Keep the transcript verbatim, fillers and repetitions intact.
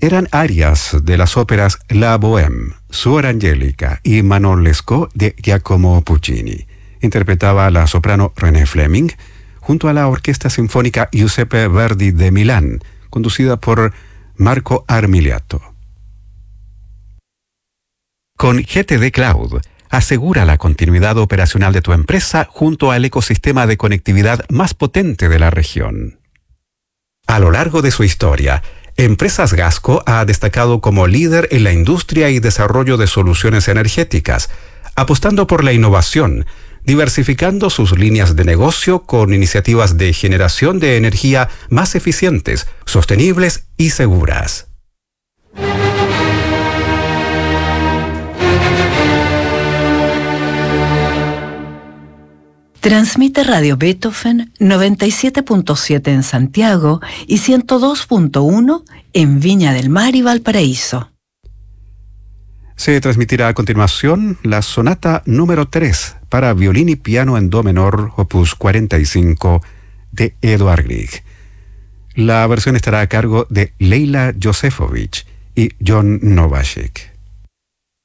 eran arias de las óperas La Bohème, Suor Angelica y Manon Lescaut de Giacomo Puccini. Interpretaba la soprano René Fleming junto a la Orquesta Sinfónica Giuseppe Verdi de Milán, conducida por Marco Armiliato. Con G T D Cloud, asegura la continuidad operacional de tu empresa junto al ecosistema de conectividad más potente de la región. A lo largo de su historia, Empresas Gasco ha destacado como líder en la industria y desarrollo de soluciones energéticas, apostando por la innovación, diversificando sus líneas de negocio con iniciativas de generación de energía más eficientes, sostenibles y seguras. Transmite Radio Beethoven noventa y siete punto siete en Santiago y ciento dos punto uno en Viña del Mar y Valparaíso. Se transmitirá a continuación la sonata número tres para violín y piano en do menor, opus cuarenta y cinco, de Eduard Grieg. La versión estará a cargo de Leila Josefovich y John Novacek.